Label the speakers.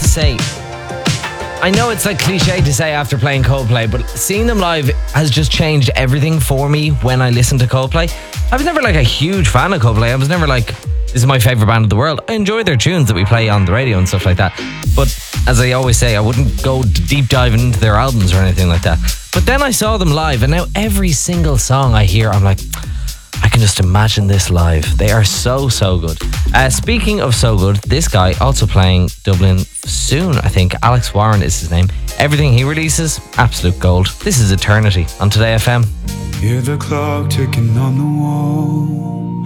Speaker 1: say, I know it's like cliche to say after playing Coldplay, but seeing them live has just changed everything for me when I listen to Coldplay. I was never like a huge fan of Coldplay. I was never like, this is my favourite band in the world. I enjoy their tunes that we play on the radio and stuff like that. But as I always say, I wouldn't go deep diving into their albums or anything like that. But then I saw them live, and now every single song I hear, I'm like, I can just imagine this live. They are so good. Speaking of so good, this guy also playing Dublin soon, I think. Alex Warren is his name. Everything he releases, absolute gold. This is Eternity on Today FM.
Speaker 2: Hear the clock ticking on the wall.